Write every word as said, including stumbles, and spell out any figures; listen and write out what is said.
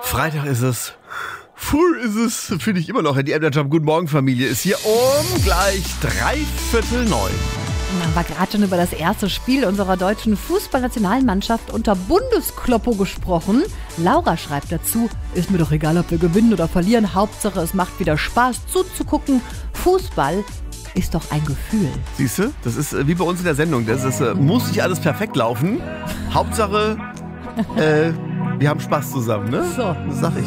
Freitag ist es. Full ist es, finde ich immer noch. Die Emder Job Guten Morgen Familie ist hier um gleich dreiviertel neun. Wir haben gerade schon über das erste Spiel unserer deutschen Fußballnationalmannschaft unter Bundeskloppo gesprochen. Laura schreibt dazu, ist mir doch egal, ob wir gewinnen oder verlieren. Hauptsache, es macht wieder Spaß zuzugucken. Fußball ist doch ein Gefühl. Siehst du, das ist wie bei uns in der Sendung. Das ist, äh, muss nicht alles perfekt laufen. Hauptsache, äh, wir haben Spaß zusammen, ne? So. Das sag ich.